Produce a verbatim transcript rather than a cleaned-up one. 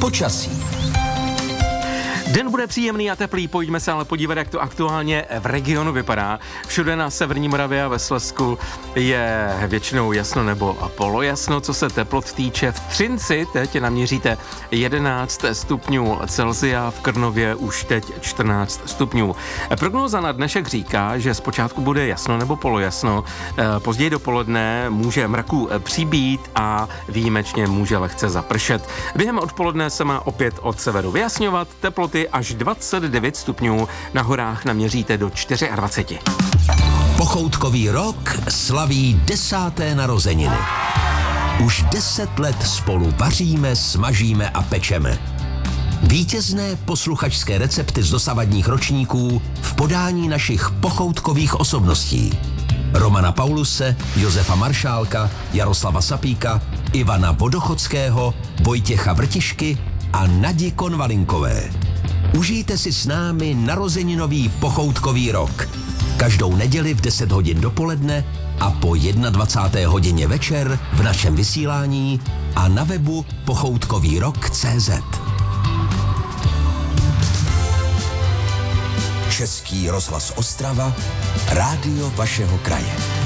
Počasí. Den bude příjemný a teplý, pojďme se ale podívat, jak to aktuálně v regionu vypadá. Všude na severní Moravě a ve Slezsku je většinou jasno nebo a polojasno, co se teplot týče. V Třinci teď naměříte jedenáct stupňů Celsia, v Krnově už teď čtrnáct stupňů. Prognóza na dnešek říká, že zpočátku bude jasno nebo polojasno, později dopoledne může mraku přibýt a výjimečně může lehce zapršet. Během odpoledne se má opět od severu vyjasňovat, teploty až dvacet devět stupňů, na horách naměříte do dvacet čtyři. Pochoutkový rok slaví desáté narozeniny. Už deset let spolu vaříme, smažíme a pečeme. Vítězné posluchačské recepty z dosavadních ročníků v podání našich pochoutkových osobností. Romana Pauluse, Josefa Maršálka, Jaroslava Sapíka, Ivana Vodochodského, Vojtěcha Vrtišky a Nadi Konvalinkové. Užijte si s námi narozeninový pochoutkový rok. Každou neděli v deset hodin dopoledne a po dvacáté jedné hodině večer v našem vysílání a na webu pochoutkový rok tečka cé zet. Český rozhlas Ostrava, rádio vašeho kraje.